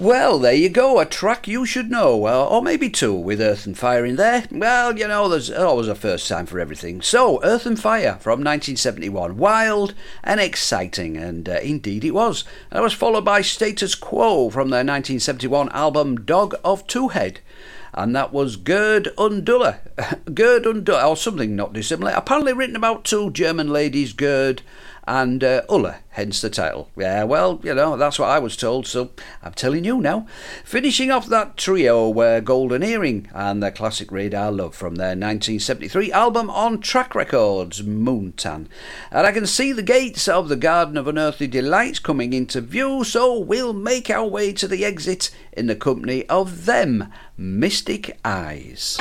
Well, there you go, a track you should know, or maybe two, with Earth and Fire in there. Well, you know, there's always a first time for everything. So, Earth and Fire from 1971, wild and exciting, and indeed it was. And it was followed by Status Quo from their 1971 album Dog of Two Head. And that was Gerd Unduller, or something not dissimilar, apparently written about two German ladies, Gerd and Ulla, hence the title. Yeah, well, you know, that's what I was told, so I'm telling you now. Finishing off that trio were Golden Earring and their classic Radar Love from their 1973 album on Track Records, Moontan. And I can see the gates of the Garden of Unearthly Delights coming into view, so we'll make our way to the exit in the company of them, Mystic Eyes.